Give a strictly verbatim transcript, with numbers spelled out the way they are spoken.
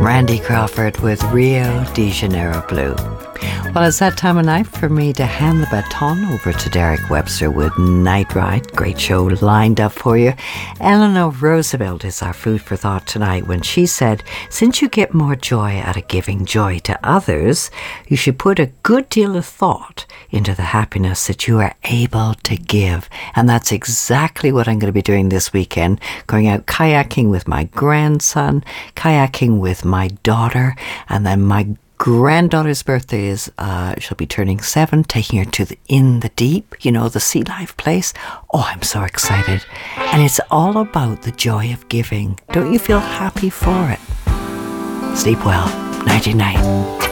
Randy Crawford with Rio de Janeiro Blue. Well, it's that time of night for me to hand the baton over to Derek Webster with Night Ride. Great show lined up for you. Eleanor Roosevelt is our food for thought tonight when she said, since you get more joy out of giving joy to others, you should put a good deal of thought into the happiness that you are able to give. And that's exactly what I'm going to be doing this weekend, going out kayaking with my grandson, kayaking with my daughter, and then my granddaughter's birthday is, uh, she'll be turning seven, taking her to the In the Deep, you know, the sea life place. Oh, I'm so excited. And it's all about the joy of giving. Don't you feel happy for it? Sleep well. Nighty night.